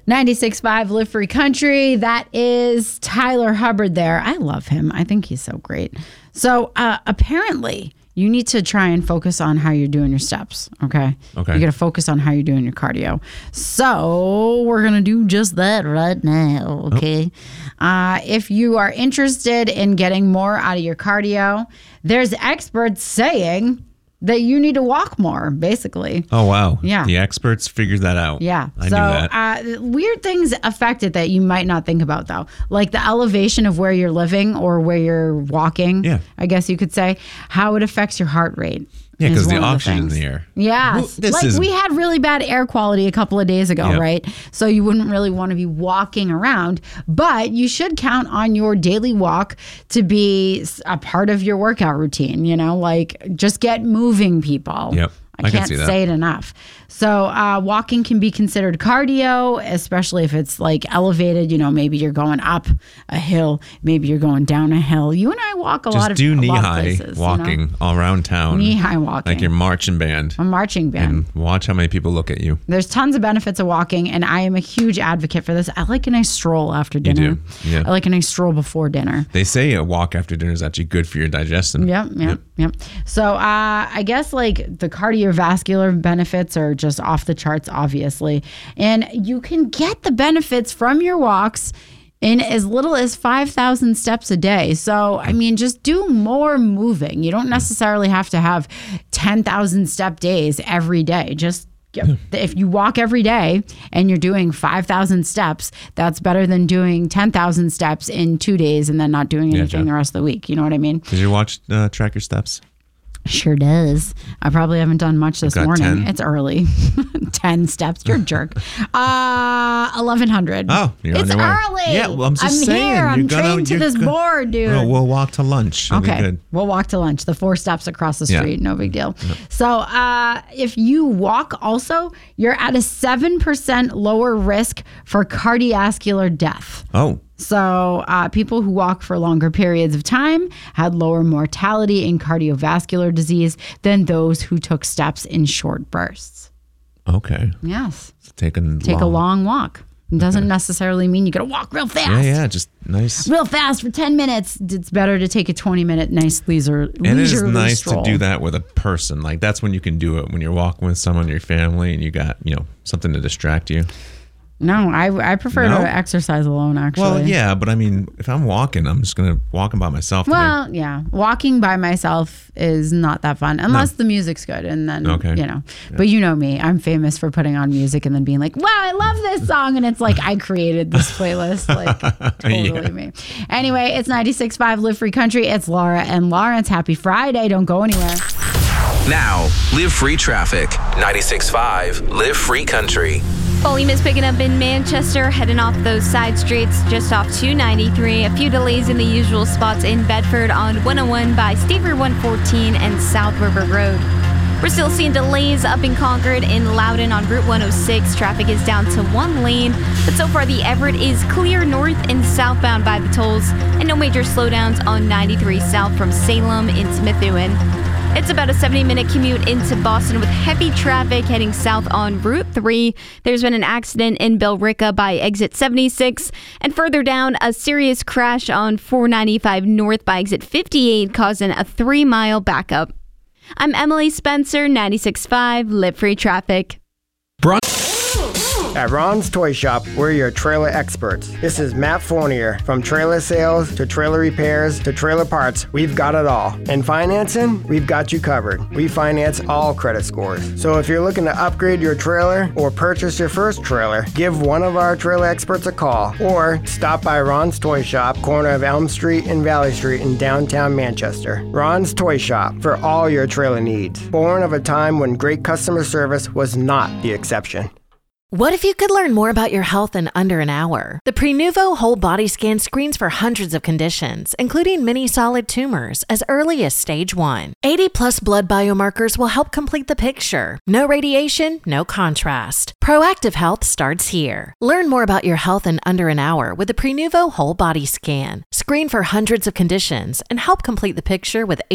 96.5 Live Free Country. That is Tyler Hubbard there. I love him. I think he's so great. So apparently you need to try and focus on how you're doing your steps. Okay. You got to focus on how you're doing your cardio. So we're going to do just that right now. Okay. If you are interested in getting more out of your cardio, there's experts saying that you need to walk more, basically. Oh, wow. Yeah. The experts figured that out. Yeah. I knew that. Weird things affect it that you might not think about, though. Like the elevation of where you're living or where you're walking, I guess you could say, how it affects your heart rate. Yeah, because the oxygen in the air. Yeah. We had really bad air quality a couple of days ago, right? So you wouldn't really want to be walking around, but you should count on your daily walk to be a part of your workout routine, like just get moving, people. Yep. I can't say it enough. So walking can be considered cardio, especially if it's like elevated. Maybe you're going up a hill, maybe you're going down a hill. You and I walk a lot of places. Just do knee-high walking all around town. Knee-high walking. Like your marching band. A marching band. And watch how many people look at you. There's tons of benefits of walking, and I am a huge advocate for this. I like a nice stroll after dinner. You do? Yeah. I like a nice stroll before dinner. They say a walk after dinner is actually good for your digestion. Yep. So I guess like the cardiovascular benefits are just off the charts, obviously. And you can get the benefits from your walks in as little as 5,000 steps a day. So, just do more moving. You don't necessarily have to have 10,000 step days every day. Just if you walk every day and you're doing 5,000 steps, that's better than doing 10,000 steps in 2 days and then not doing anything the rest of the week. You know what I mean? Did you watch Track Your Steps? Sure does. I probably haven't done much this morning. 10. It's early. 10 steps. You're a jerk. 1,100. Oh, you're it's on your way. Early. Yeah, well, I'm just saying. Here. I'm trained to this board, dude. No, we'll walk to lunch. It'll be good. We'll walk to lunch. The 4 steps across the street. No big deal. So if you walk also, you're at a 7% lower risk for cardiovascular death. Oh. So people who walk for longer periods of time had lower mortality in cardiovascular disease than those who took steps in short bursts. Okay. Yes. So take a long walk. It doesn't necessarily mean you got to walk real fast. Yeah, just nice. Real fast for 10 minutes. It's better to take a 20-minute nice leisurely stroll. And it is nice to do that with a person. Like that's when you can do it, when you're walking with someone in your family and you got, something to distract you. No, I prefer to exercise alone, actually. Well, yeah, but if I'm walking, I'm just going to walk by myself. Well, yeah. Walking by myself is not that fun unless the music's good. And then, But you know me. I'm famous for putting on music and then being like, wow, I love this song. And it's like I created this playlist. Like, totally me. Anyway, it's 96.5 Live Free Country. It's Laura and Lawrence. Happy Friday. Don't go anywhere. Now, Live Free Traffic. 96.5 Live Free Country. Volume is picking up in Manchester, heading off those side streets just off 293. A few delays in the usual spots in Bedford on 101 by State Route 114 and South River Road. We're still seeing delays up in Concord in Loudoun on Route 106. Traffic is down to 1 lane, but so far the Everett is clear north and southbound by the tolls, and no major slowdowns on 93 south from Salem into Methuen. It's about a 70-minute commute into Boston with heavy traffic heading south on Route 3. There's been an accident in Billerica by exit 76. And further down, a serious crash on 495 north by exit 58, causing a 3-mile backup. I'm Emily Spencer, 96.5 Live Free Traffic. At Ron's Toy Shop, we're your trailer experts. This is Matt Fournier. From trailer sales to trailer repairs to trailer parts, we've got it all. And financing, we've got you covered. We finance all credit scores. So if you're looking to upgrade your trailer or purchase your first trailer, give one of our trailer experts a call or stop by Ron's Toy Shop, corner of Elm Street and Valley Street in downtown Manchester. Ron's Toy Shop for all your trailer needs. Born of a time when great customer service was not the exception. What if you could learn more about your health in under an hour? The Prenuvo Whole Body Scan screens for hundreds of conditions, including many solid tumors, as early as stage 1. 80-plus blood biomarkers will help complete the picture. No radiation, no contrast. Proactive health starts here. Learn more about your health in under an hour with the Prenuvo Whole Body Scan. Screen for hundreds of conditions and help complete the picture with